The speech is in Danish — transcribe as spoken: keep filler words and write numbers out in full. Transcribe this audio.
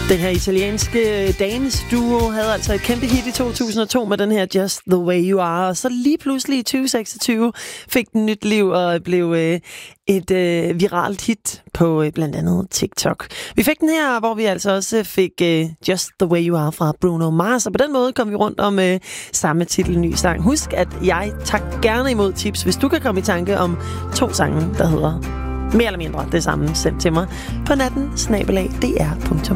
Den her italienske dance-duo havde altså et kæmpe hit i to tusind og to med den her Just the Way You Are, og så lige pludselig i tyve seksogtyve fik den nyt liv og blev øh, et øh, viralt hit på øh, blandt andet TikTok. Vi fik den her, hvor vi altså også fik øh, Just the Way You Are fra Bruno Mars, og på den måde kom vi rundt om øh, samme titel ny sang. Husk, at jeg tager gerne imod tips, hvis du kan komme i tanke om to sange, der hedder mere eller mindre det samme. Send til mig på natten snabel-a d r punktum